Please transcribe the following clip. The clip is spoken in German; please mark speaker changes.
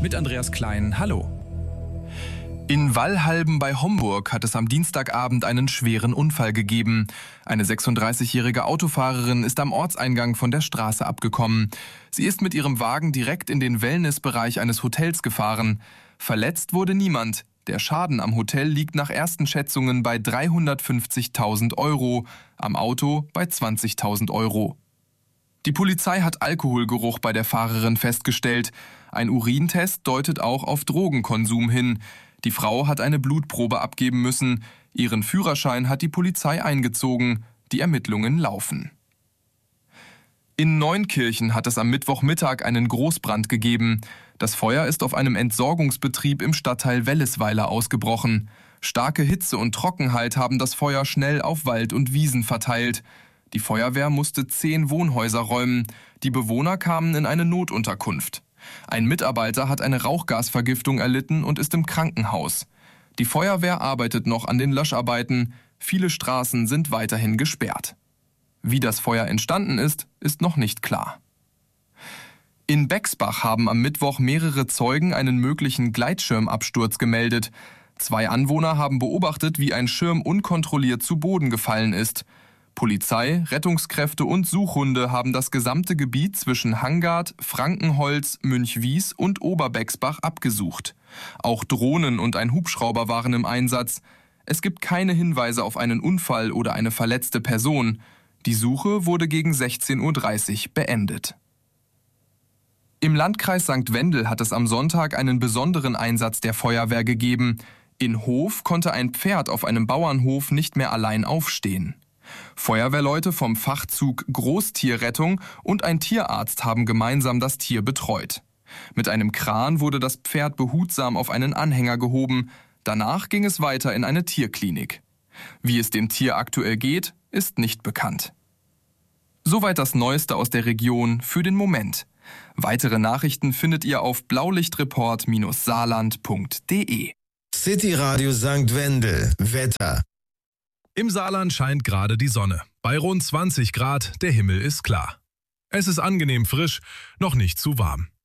Speaker 1: mit Andreas Klein. Hallo.
Speaker 2: In Wallhalben bei Homburg hat es am Dienstagabend einen schweren Unfall gegeben. Eine 36-jährige Autofahrerin ist am Ortseingang von der Straße abgekommen. Sie ist mit ihrem Wagen direkt in den Wellnessbereich eines Hotels gefahren. Verletzt wurde niemand. Der Schaden am Hotel liegt nach ersten Schätzungen bei 350.000 Euro, am Auto bei 20.000 Euro. Die Polizei hat Alkoholgeruch bei der Fahrerin festgestellt. Ein Urintest deutet auch auf Drogenkonsum hin. Die Frau hat eine Blutprobe abgeben müssen. Ihren Führerschein hat die Polizei eingezogen. Die Ermittlungen laufen. In Neunkirchen hat es am Mittwochmittag einen Großbrand gegeben. Das Feuer ist auf einem Entsorgungsbetrieb im Stadtteil Wellesweiler ausgebrochen. Starke Hitze und Trockenheit haben das Feuer schnell auf Wald und Wiesen verteilt. Die Feuerwehr musste 10 Wohnhäuser räumen. Die Bewohner kamen in eine Notunterkunft. Ein Mitarbeiter hat eine Rauchgasvergiftung erlitten und ist im Krankenhaus. Die Feuerwehr arbeitet noch an den Löscharbeiten. Viele Straßen sind weiterhin gesperrt. Wie das Feuer entstanden ist, ist noch nicht klar. In Bexbach haben am Mittwoch mehrere Zeugen einen möglichen Gleitschirmabsturz gemeldet. 2 Anwohner haben beobachtet, wie ein Schirm unkontrolliert zu Boden gefallen ist. Polizei, Rettungskräfte und Suchhunde haben das gesamte Gebiet zwischen Hangard, Frankenholz, Münchwies und Oberbexbach abgesucht. Auch Drohnen und ein Hubschrauber waren im Einsatz. Es gibt keine Hinweise auf einen Unfall oder eine verletzte Person. Die Suche wurde gegen 16:30 Uhr beendet. Im Landkreis St. Wendel hat es am Sonntag einen besonderen Einsatz der Feuerwehr gegeben. In Hof konnte ein Pferd auf einem Bauernhof nicht mehr allein aufstehen. Feuerwehrleute vom Fachzug Großtierrettung und ein Tierarzt haben gemeinsam das Tier betreut. Mit einem Kran wurde das Pferd behutsam auf einen Anhänger gehoben. Danach ging es weiter in eine Tierklinik. Wie es dem Tier aktuell geht, ist nicht bekannt. Soweit das Neueste aus der Region für den Moment. Weitere Nachrichten findet ihr auf blaulichtreport-saarland.de.
Speaker 3: City Radio St. Wendel. Wetter.
Speaker 1: Im Saarland scheint gerade die Sonne. Bei rund 20 Grad, der Himmel ist klar. Es ist angenehm frisch, noch nicht zu warm.